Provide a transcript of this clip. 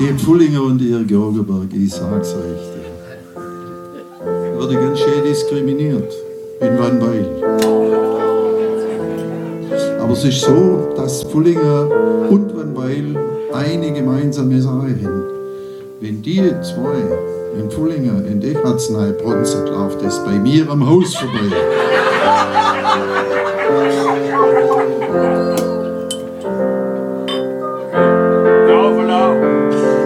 Die Pfullinger und ihr Georgenberg, ich sag's euch. Wurde ganz schön diskriminiert in Wannweil. Aber es ist so, dass Pfullinger und Wannweil eine gemeinsame Sache haben. Wenn die zwei in Pfullinger in Eckartsnei bronzen, läuft es bei mir am Haus vorbei.